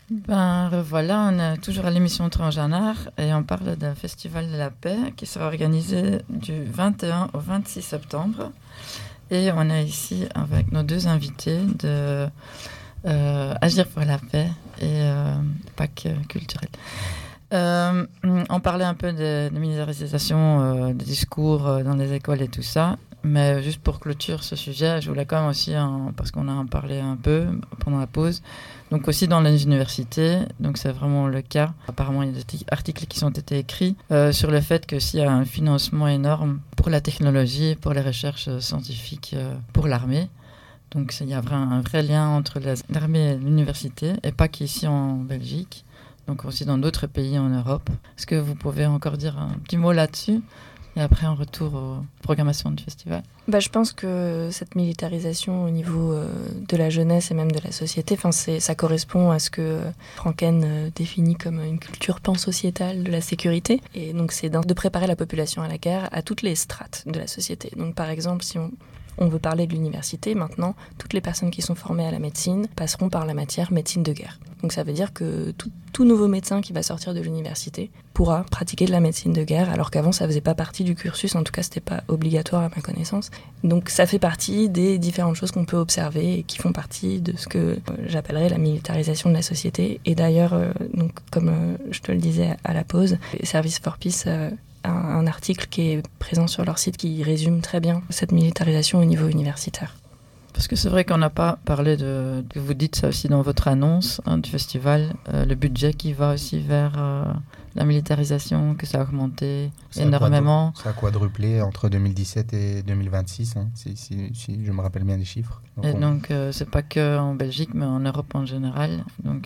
Voilà, on est toujours à l'émission Transgenre et on parle d'un festival de la paix qui sera organisé du 21 au 26 septembre. Et on est ici avec nos deux invités de Agir pour la paix et Pâques culturel. On parlait un peu de militarisation des discours dans les écoles et tout ça. Mais juste pour clôturer ce sujet, je voulais quand même aussi, parce qu'on a en parlé un peu pendant la pause, donc aussi dans les universités, donc c'est vraiment le cas. Apparemment, il y a des articles qui ont été écrits sur le fait que s'il y a un financement énorme pour la technologie, pour les recherches scientifiques, pour l'armée, donc il y a un vrai lien entre l'armée et l'université, et pas qu'ici en Belgique, donc aussi dans d'autres pays en Europe. Est-ce que vous pouvez encore dire un petit mot là-dessus ? Et après, on retourne aux programmations du festival. Je pense que cette militarisation au niveau de la jeunesse et même de la société, ça correspond à ce que Franken définit comme une culture pansociétale de la sécurité. Et donc, c'est de préparer la population à la guerre à toutes les strates de la société. Donc, par exemple, si on veut parler de l'université, maintenant, toutes les personnes qui sont formées à la médecine passeront par la matière médecine de guerre. Donc ça veut dire que tout nouveau médecin qui va sortir de l'université pourra pratiquer de la médecine de guerre, alors qu'avant ça faisait pas partie du cursus, en tout cas c'était pas obligatoire à ma connaissance. Donc ça fait partie des différentes choses qu'on peut observer et qui font partie de ce que j'appellerais la militarisation de la société. Et d'ailleurs, donc comme je te le disais à la pause, Service for Peace un article qui est présent sur leur site qui résume très bien cette militarisation au niveau universitaire. Parce que c'est vrai qu'on n'a pas parlé que vous dites ça aussi dans votre annonce du festival, le budget qui va aussi vers la militarisation, que ça a augmenté énormément. Ça a quadruplé entre 2017 et 2026, si je me rappelle bien des chiffres. Donc c'est pas que en Belgique, mais en Europe en général.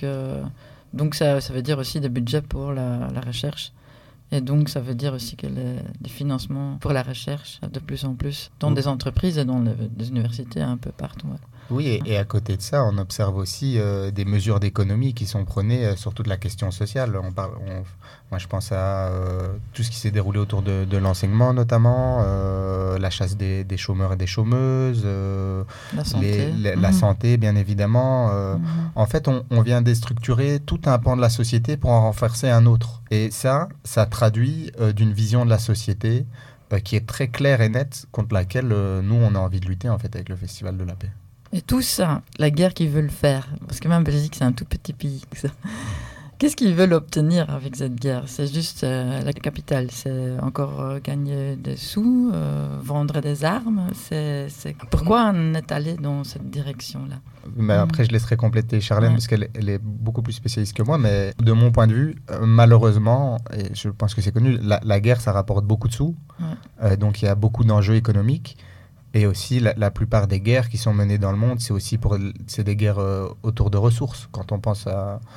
Donc ça veut dire aussi des budgets pour la recherche. Et donc, ça veut dire aussi qu'il y a des financements pour la recherche de plus en plus dans des entreprises et dans des universités un peu partout. Ouais. Oui, et à côté de ça, on observe aussi des mesures d'économie qui sont prônées sur toute la question sociale. Moi, je pense à tout ce qui s'est déroulé autour de l'enseignement, notamment, la chasse des chômeurs et des chômeuses, la santé, la santé, bien évidemment. En fait, on vient déstructurer tout un pan de la société pour en renforcer un autre. Et ça traduit d'une vision de la société qui est très claire et nette, contre laquelle nous, on a envie de lutter, en fait, avec le Festival de la paix. Et tout ça, la guerre qu'ils veulent faire, parce que même Belgique, c'est un tout petit pays. Qu'est-ce qu'ils veulent obtenir avec cette guerre ? C'est juste la capitale, c'est encore gagner des sous, vendre des armes. Pourquoi on est allé dans cette direction-là ? Mais après, je laisserai compléter Charlène, parce qu'elle est beaucoup plus spécialiste que moi. Mais de mon point de vue, malheureusement, et je pense que c'est connu, la guerre, ça rapporte beaucoup de sous. Donc, il y a beaucoup d'enjeux économiques. Et aussi, la plupart des guerres qui sont menées dans le monde, c'est des guerres autour de ressources. Quand on pense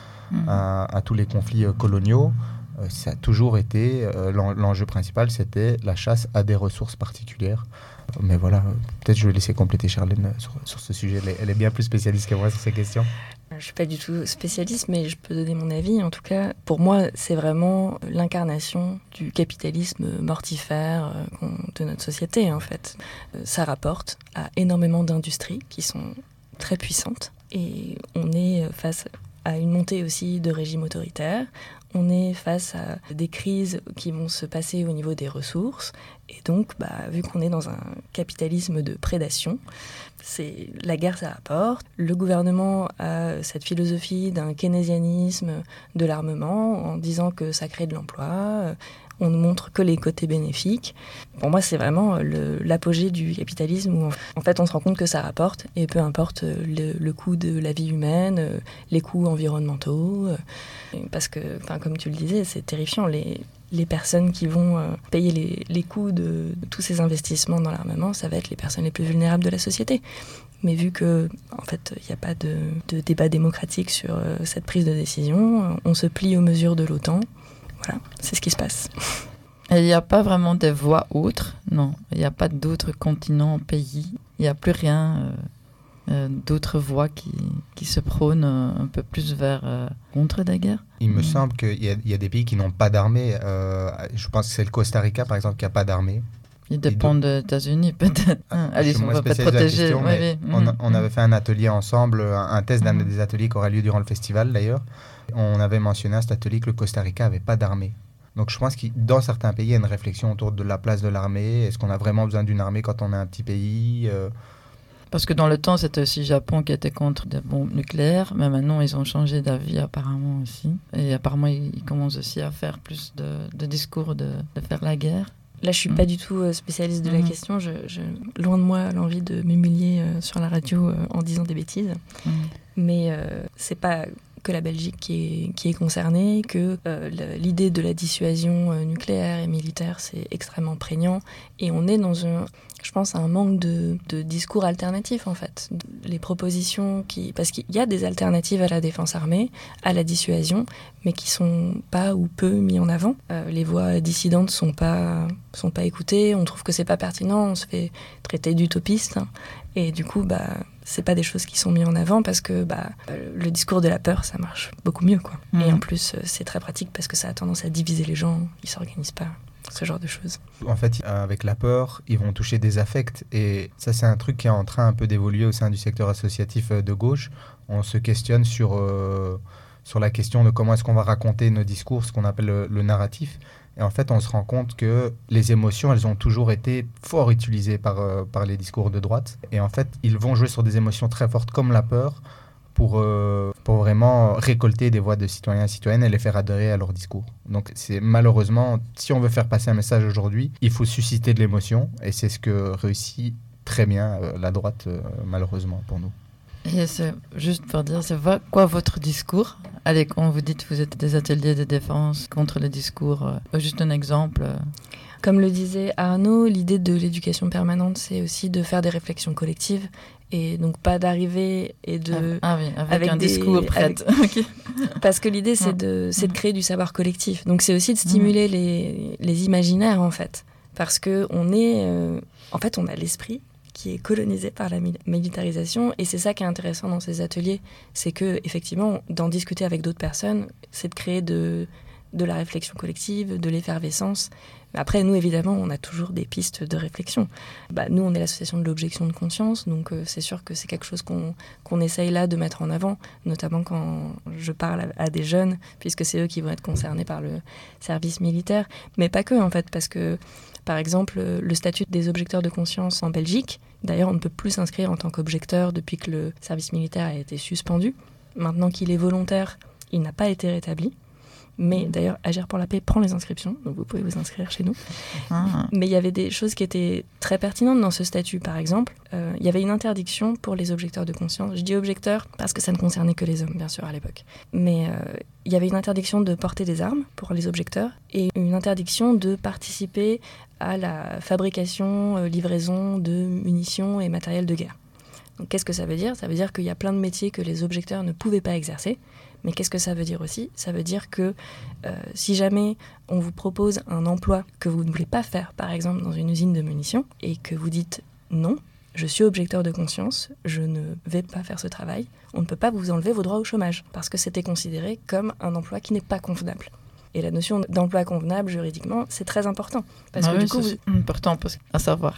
à tous les conflits coloniaux, ça a toujours été, l'enjeu principal, c'était la chasse à des ressources particulières. Mais voilà, peut-être je vais laisser compléter Charlène sur ce sujet. Elle est bien plus spécialiste que moi sur ces questions. Je ne suis pas du tout spécialiste, mais je peux donner mon avis. En tout cas, pour moi, c'est vraiment l'incarnation du capitalisme mortifère de notre société, en fait. Ça rapporte à énormément d'industries qui sont très puissantes. Et on est face à une montée aussi de régimes autoritaires. On est face à des crises qui vont se passer au niveau des ressources. Et donc, vu qu'on est dans un capitalisme de prédation, la guerre, ça rapporte. Le gouvernement a cette philosophie d'un keynésianisme de l'armement en disant que ça crée de l'emploi. On ne montre que les côtés bénéfiques. Pour moi, c'est vraiment l'apogée du capitalisme où, en fait, on se rend compte que ça rapporte, et peu importe le coût de la vie humaine, les coûts environnementaux. Parce que, comme tu le disais, c'est terrifiant. Les personnes qui vont payer les coûts de tous ces investissements dans l'armement, ça va être les personnes les plus vulnérables de la société. Mais vu que, en fait, il n'y a pas de débat démocratique sur cette prise de décision, on se plie aux mesures de l'OTAN. Voilà, c'est ce qui se passe. Et il n'y a pas vraiment de voies autres, non. Il n'y a pas d'autres continents, pays. Il n'y a plus rien, d'autres voies qui se prônent un peu plus vers contre la guerre. Il me semble qu'il y a des pays qui n'ont pas d'armée. Je pense que c'est le Costa Rica, par exemple, qui n'a pas d'armée. Ils dépendent des États-Unis, peut-être. Allez, on va pas te protéger. On avait fait un atelier ensemble, un test d'un des ateliers qui aura lieu durant le festival, d'ailleurs. On avait mentionné à cet atelier que le Costa Rica n'avait pas d'armée. Donc je pense que dans certains pays, il y a une réflexion autour de la place de l'armée. Est-ce qu'on a vraiment besoin d'une armée quand on est un petit pays Parce que dans le temps, c'était aussi Japon qui était contre des bombes nucléaires, mais maintenant, ils ont changé d'avis apparemment aussi. Et apparemment, ils commencent aussi à faire plus de discours de faire la guerre. Là, je suis pas du tout spécialiste de la question. Loin de moi l'envie de m'humilier sur la radio en disant des bêtises. Mais c'est pas que la Belgique qui est concernée, que l'idée de la dissuasion nucléaire et militaire, c'est extrêmement prégnant. Et on est dans je pense, un manque de discours alternatifs, en fait. Les propositions parce qu'il y a des alternatives à la défense armée, à la dissuasion, mais qui sont pas ou peu mis en avant. Les voix dissidentes sont pas écoutées, on trouve que c'est pas pertinent, on se fait traiter d'utopiste, hein. Et du coup, c'est pas des choses qui sont mises en avant parce que le discours de la peur, ça marche beaucoup mieux, quoi. Et en plus, c'est très pratique parce que ça a tendance à diviser les gens, ils s'organisent pas. Ce genre de choses. En fait, avec la peur, ils vont toucher des affects. Et ça, c'est un truc qui est en train un peu d'évoluer au sein du secteur associatif de gauche. On se questionne sur la question de comment est-ce qu'on va raconter nos discours, ce qu'on appelle le narratif. Et en fait, on se rend compte que les émotions, elles ont toujours été fort utilisées par les discours de droite. Et en fait, ils vont jouer sur des émotions très fortes comme la peur pour vraiment récolter des voix de citoyens et citoyennes et les faire adhérer à leur discours. Donc c'est malheureusement, si on veut faire passer un message aujourd'hui, il faut susciter de l'émotion et c'est ce que réussit très bien la droite, malheureusement pour nous. Et c'est juste pour dire, c'est quoi votre discours? Allez, quand vous dites que vous êtes des ateliers de défense contre le discours, juste un exemple. Comme le disait Arnaud, l'idée de l'éducation permanente, c'est aussi de faire des réflexions collectives et donc pas d'arriver et de... avec un discours prêt. Okay. Parce que l'idée, c'est de créer du savoir collectif. Donc c'est aussi de stimuler les imaginaires, en fait. Parce qu'on on a l'esprit qui est colonisé par la militarisation et c'est ça qui est intéressant dans ces ateliers, c'est que effectivement, d'en discuter avec d'autres personnes, c'est de créer de la réflexion collective, de l'effervescence. Après, nous, évidemment, on a toujours des pistes de réflexion. Nous, on est l'association de l'objection de conscience, donc c'est sûr que c'est quelque chose qu'on essaye là de mettre en avant, notamment quand je parle à des jeunes, puisque c'est eux qui vont être concernés par le service militaire. Mais pas que, en fait, parce que, par exemple, le statut des objecteurs de conscience en Belgique, d'ailleurs, on ne peut plus s'inscrire en tant qu'objecteur depuis que le service militaire a été suspendu. Maintenant qu'il est volontaire, il n'a pas été rétabli. Mais d'ailleurs, Agir pour la paix prend les inscriptions, donc vous pouvez vous inscrire chez nous. Mais il y avait des choses qui étaient très pertinentes dans ce statut, par exemple. Il y avait une interdiction pour les objecteurs de conscience. Je dis objecteurs parce que ça ne concernait que les hommes, bien sûr, à l'époque. Mais il y avait une interdiction de porter des armes pour les objecteurs et une interdiction de participer à la fabrication, livraison de munitions et matériel de guerre. Donc, qu'est-ce que ça veut dire ? Ça veut dire qu'il y a plein de métiers que les objecteurs ne pouvaient pas exercer. Mais qu'est-ce que ça veut dire aussi ? Ça veut dire que si jamais on vous propose un emploi que vous ne voulez pas faire, par exemple dans une usine de munitions, et que vous dites non, je suis objecteur de conscience, je ne vais pas faire ce travail, on ne peut pas vous enlever vos droits au chômage, parce que c'était considéré comme un emploi qui n'est pas convenable. Et la notion d'emploi convenable, juridiquement, c'est très important. Parce que du coup, c'est important à savoir.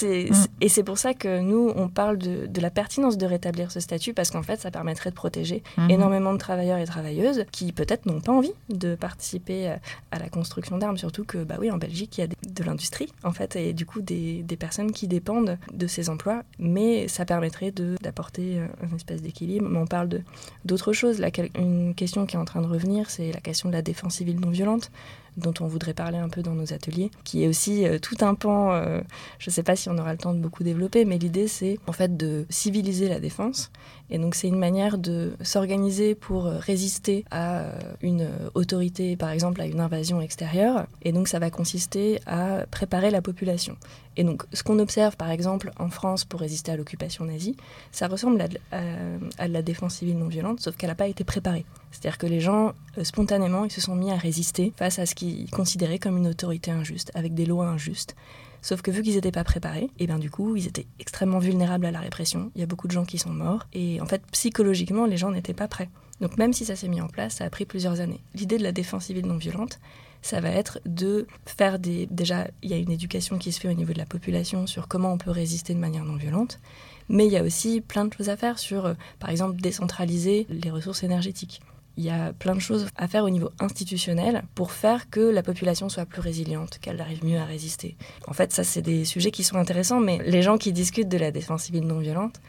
Et c'est pour ça que nous, on parle de la pertinence de rétablir ce statut, parce qu'en fait, ça permettrait de protéger énormément de travailleurs et travailleuses qui, peut-être, n'ont pas envie de participer à la construction d'armes. Surtout que, en Belgique, il y a de l'industrie, en fait, et du coup, des personnes qui dépendent de ces emplois. Mais ça permettrait d'apporter une espèce d'équilibre. Mais on parle d'autres choses. Une question qui est en train de revenir, c'est la question de la défense civile non violente, dont on voudrait parler un peu dans nos ateliers, qui est aussi tout un pan, je ne sais pas si on aura le temps de beaucoup développer, mais l'idée c'est en fait de civiliser la défense. Et donc c'est une manière de s'organiser pour résister à une autorité, par exemple à une invasion extérieure. Et donc ça va consister à préparer la population. Et donc ce qu'on observe par exemple en France pour résister à l'occupation nazie, ça ressemble à de la défense civile non violente, sauf qu'elle n'a pas été préparée. C'est-à-dire que les gens, spontanément, ils se sont mis à résister face à ce qu'ils considéraient comme une autorité injuste, avec des lois injustes. Sauf que vu qu'ils n'étaient pas préparés, et du coup, ils étaient extrêmement vulnérables à la répression. Il y a beaucoup de gens qui sont morts. Et en fait, psychologiquement, les gens n'étaient pas prêts. Donc même si ça s'est mis en place, ça a pris plusieurs années. L'idée de la défense civile non violente, ça va être de faire Déjà, il y a une éducation qui se fait au niveau de la population sur comment on peut résister de manière non violente, mais il y a aussi plein de choses à faire sur, par exemple, décentraliser les ressources énergétiques. Il y a plein de choses à faire au niveau institutionnel pour faire que la population soit plus résiliente, qu'elle arrive mieux à résister. En fait, ça, c'est des sujets qui sont intéressants, mais les gens qui discutent de la défense civile non violente,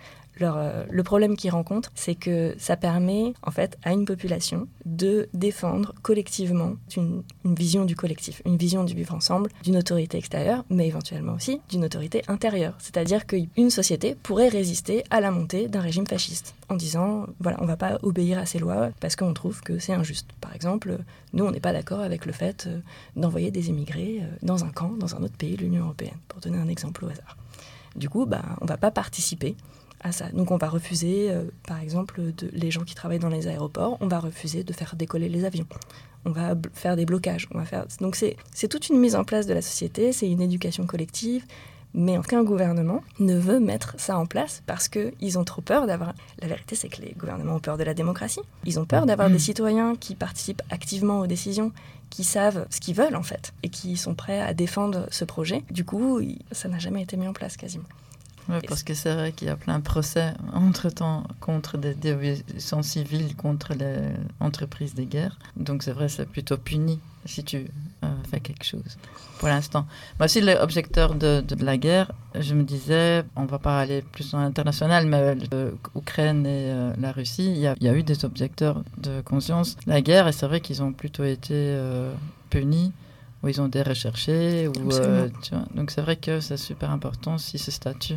le problème qu'ils rencontrent, c'est que ça permet en fait à une population de défendre collectivement une vision du collectif, une vision du vivre ensemble, d'une autorité extérieure, mais éventuellement aussi d'une autorité intérieure. C'est-à-dire qu'une société pourrait résister à la montée d'un régime fasciste en disant voilà, on ne va pas obéir à ces lois parce qu'on trouve que c'est injuste. Par exemple, nous, on n'est pas d'accord avec le fait d'envoyer des immigrés dans un camp, dans un autre pays de l'Union européenne, pour donner un exemple au hasard. Du coup, on ne va pas participer à ça. Donc on va refuser, par exemple, les gens qui travaillent dans les aéroports, on va refuser de faire décoller les avions. On va faire des blocages. Donc c'est toute une mise en place de la société, c'est une éducation collective, mais aucun gouvernement ne veut mettre ça en place parce qu'ils ont trop peur d'avoir... La vérité, c'est que les gouvernements ont peur de la démocratie. Ils ont peur d'avoir des citoyens qui participent activement aux décisions, qui savent ce qu'ils veulent en fait, et qui sont prêts à défendre ce projet. Du coup, ça n'a jamais été mis en place quasiment. Oui, parce que c'est vrai qu'il y a plein de procès entre-temps contre des désobéissances civiles, contre les entreprises des guerres. Donc c'est vrai, c'est plutôt puni si tu fais quelque chose, pour l'instant. Moi aussi, l'objecteur de la guerre, je me disais, on ne va pas aller plus dans l'international, mais l'Ukraine et la Russie, il y a eu des objecteurs de conscience de la guerre, et c'est vrai qu'ils ont plutôt été punis, où ils ont été recherchés. Tu vois. Donc c'est vrai que c'est super important si ce statut...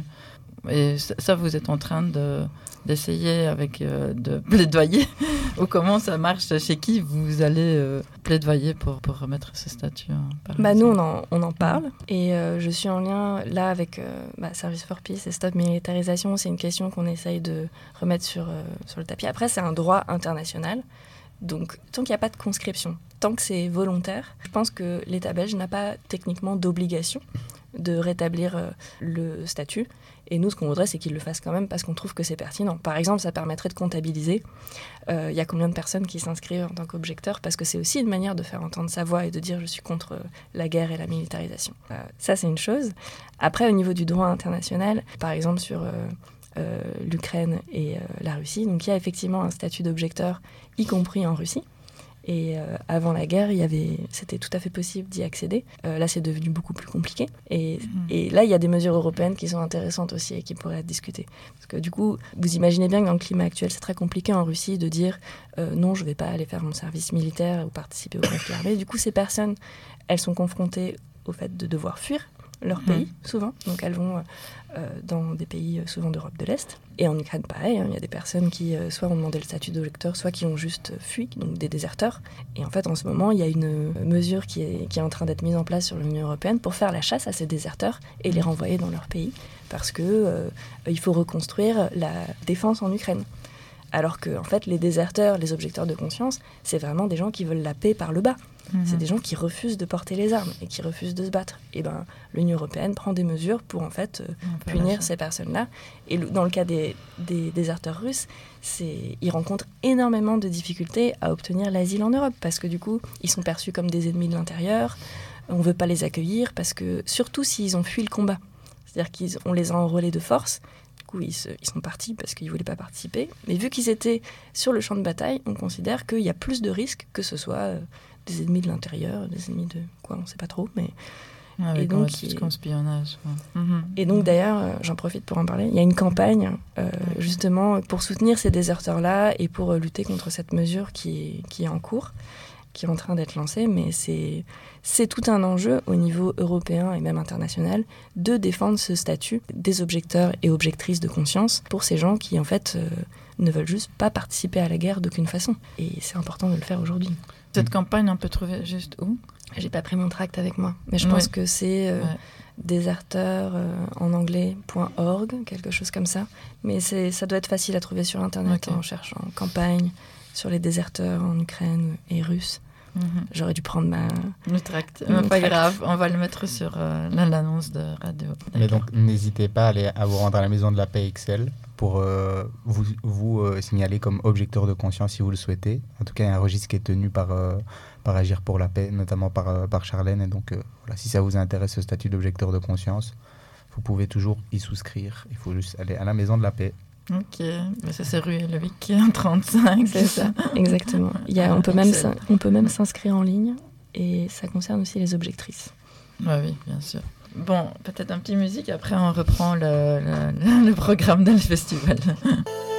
Et ça, vous êtes en train d'essayer de plaidoyer ou comment ça marche, chez qui vous allez plaidoyer pour remettre ce statut Nous, on en parle et je suis en lien là avec Service for Peace et Stop Militarisation. C'est une question qu'on essaye de remettre sur le tapis. Après, c'est un droit international. Donc, tant qu'il n'y a pas de conscription, tant que c'est volontaire, je pense que l'État belge n'a pas techniquement d'obligation de rétablir le statut. Et nous, ce qu'on voudrait, c'est qu'il le fasse quand même parce qu'on trouve que c'est pertinent. Par exemple, ça permettrait de comptabiliser il y a combien de personnes qui s'inscrivent en tant qu'objecteurs, parce que c'est aussi une manière de faire entendre sa voix et de dire je suis contre la guerre et la militarisation. Ça, c'est une chose. Après, au niveau du droit international, par exemple sur l'Ukraine et la Russie, donc il y a effectivement un statut d'objecteur, y compris en Russie. Et avant la guerre, c'était tout à fait possible d'y accéder. Là, c'est devenu beaucoup plus compliqué. Et là, il y a des mesures européennes qui sont intéressantes aussi et qui pourraient être discutées. Parce que du coup, vous imaginez bien que dans le climat actuel, c'est très compliqué en Russie de dire non, je ne vais pas aller faire mon service militaire ou participer au conflit armé. Du coup, ces personnes, elles sont confrontées au fait de devoir fuir leur pays, souvent. Donc elles vont dans des pays souvent d'Europe de l'Est. Et en Ukraine, pareil, il y a des personnes qui soit ont demandé le statut d'objecteur, soit qui ont juste fui, donc des déserteurs. Et en fait, en ce moment, il y a une mesure qui est en train d'être mise en place sur l'Union européenne pour faire la chasse à ces déserteurs et les renvoyer dans leur pays. Parce que il faut reconstruire la défense en Ukraine. Alors que, en fait, les déserteurs, les objecteurs de conscience, c'est vraiment des gens qui veulent la paix par le bas. C'est des gens qui refusent de porter les armes et qui refusent de se battre. Et l'Union européenne prend des mesures pour en fait punir ces personnes-là. Et dans le cas des déserteurs russes, ils rencontrent énormément de difficultés à obtenir l'asile en Europe parce que du coup, ils sont perçus comme des ennemis de l'intérieur. On ne veut pas les accueillir parce que, surtout s'ils ont fui le combat, c'est-à-dire qu'on les a enrôlés de force. Du coup, ils sont partis parce qu'ils ne voulaient pas participer. Mais vu qu'ils étaient sur le champ de bataille, on considère qu'il y a plus de risques que ce soit des ennemis de l'intérieur, des ennemis de quoi, on ne sait pas trop. Mais... Avec tout espionnage. Ouais. Et donc d'ailleurs, j'en profite pour en parler, il y a une campagne justement pour soutenir ces déserteurs-là et pour lutter contre cette mesure qui est en cours, qui est en train d'être lancée, mais c'est tout un enjeu au niveau européen et même international de défendre ce statut des objecteurs et objectrices de conscience pour ces gens qui en fait ne veulent juste pas participer à la guerre d'aucune façon. Et c'est important de le faire aujourd'hui. Cette campagne, on peut trouver juste où ? J'ai pas pris mon tract avec moi, mais je pense que c'est déserteurs en anglais.org, quelque chose comme ça. Mais ça doit être facile à trouver sur Internet en cherchant campagne sur les déserteurs en Ukraine et russes. J'aurais dû prendre le tract. Pas grave, on va le mettre sur l'annonce de radio. Mais donc, n'hésitez pas à vous rendre à la Maison de la Paix XL pour vous signaler comme objecteur de conscience si vous le souhaitez. En tout cas, il y a un registre qui est tenu par Agir pour la paix, notamment par Charlène. Et donc, voilà, si ça vous intéresse, ce statut d'objecteur de conscience, vous pouvez toujours y souscrire. Il faut juste aller à la Maison de la Paix. Ok, mais ça c'est rue Levic 35, c'est ça. Exactement. On peut même s'inscrire en ligne et ça concerne aussi les objectrices. Oui, bien sûr. Bon, peut-être un petit musique, après on reprend le programme dans le festival.